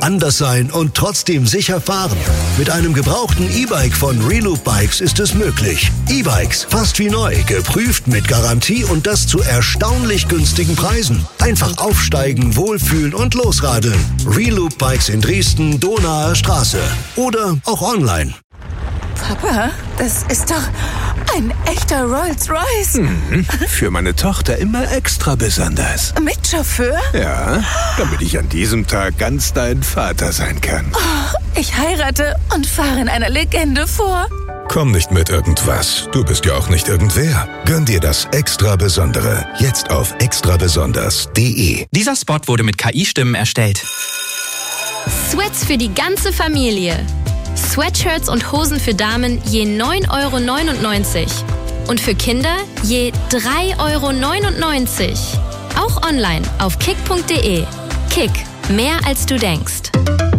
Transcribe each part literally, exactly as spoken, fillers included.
Anders sein und trotzdem sicher fahren. Mit einem gebrauchten E-Bike von Reloop Bikes ist es möglich. E-Bikes, fast wie neu, geprüft mit Garantie und das zu erstaunlich günstigen Preisen. Einfach aufsteigen, wohlfühlen und losradeln. Reloop Bikes in Dresden, Donaer Straße. Oder auch online. Papa, das ist doch ein echter Rolls-Royce. Mhm. Für meine Tochter immer extra besonders. Mit Chauffeur? Ja, damit ich an diesem Tag ganz dein Vater sein kann. Oh, ich heirate und fahre in einer Legende vor. Komm nicht mit irgendwas. Du bist ja auch nicht irgendwer. Gönn dir das extra Besondere. Jetzt auf extra besonders punkt de. Dieser Spot wurde mit K I-Stimmen erstellt. Sweats für die ganze Familie. Sweatshirts und Hosen für Damen je neun Euro neunundneunzig. Und für Kinder je drei Euro neunundneunzig. Auch online auf kick punkt de. Kick, mehr als du denkst.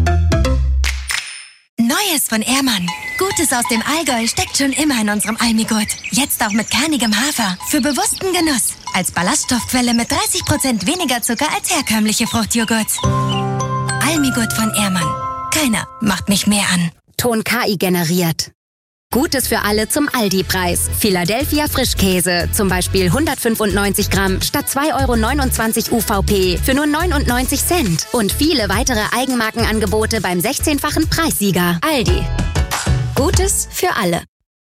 Neues von Ehrmann. Gutes aus dem Allgäu steckt schon immer in unserem Almigurt. Jetzt auch mit kernigem Hafer. Für bewussten Genuss. Als Ballaststoffquelle mit dreißig Prozent weniger Zucker als herkömmliche Fruchtjoghurts. Almigurt von Ehrmann. Keiner macht mich mehr an. Ton K I generiert. Gutes für alle zum Aldi-Preis. Philadelphia Frischkäse, zum Beispiel hundertfünfundneunzig Gramm statt zwei Euro neunundzwanzig U V P für nur neunundneunzig Cent. Und viele weitere Eigenmarkenangebote beim sechzehnfachen Preissieger. Aldi. Gutes für alle.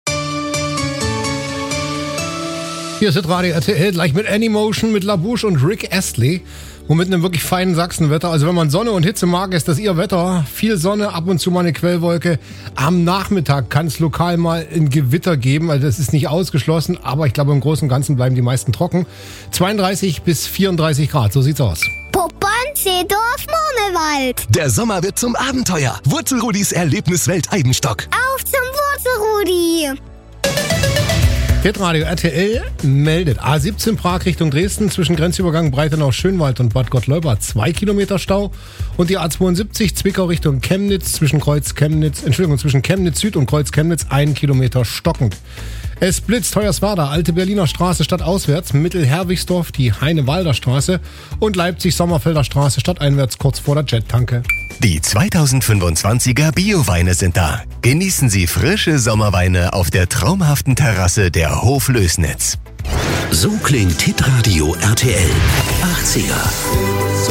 Hier ist Radio R T L, gleich mit Anymotion, mit LaBouche und Rick Astley. Und mit einem wirklich feinen Sachsenwetter. Also wenn man Sonne und Hitze mag, ist das ihr Wetter. Viel Sonne, ab und zu mal eine Quellwolke. Am Nachmittag kann es lokal mal ein Gewitter geben. Also das ist nicht ausgeschlossen. Aber ich glaube, im Großen und Ganzen bleiben die meisten trocken. zweiunddreißig bis vierunddreißig Grad, so sieht's aus. Poppern, Seedorf, Murmelwald. Der Sommer wird zum Abenteuer. Wurzelrudis Erlebniswelt Eibenstock. Auf zum Wurzelrudi. Hitradio R T L meldet A siebzehn Prag Richtung Dresden zwischen Grenzübergang Breitenau-Schönwald und Bad Gottleuba zwei Kilometer Stau und die A zweiundsiebzig Zwickau Richtung Chemnitz zwischen Kreuz Chemnitz, Entschuldigung, zwischen Chemnitz Süd und Kreuz Chemnitz ein Kilometer stockend. Es blitzt Hoyerswerda, Alte Berliner Straße stadtauswärts, Mittelherwigsdorf, die Heinewalder Straße und Leipzig-Sommerfelder Straße stadteinwärts kurz vor der Jet-Tanke. Die zweitausendfünfundzwanziger Bio-Weine sind da. Genießen Sie frische Sommerweine auf der traumhaften Terrasse der Hoflößnitz. So klingt Hitradio R T L. achtziger.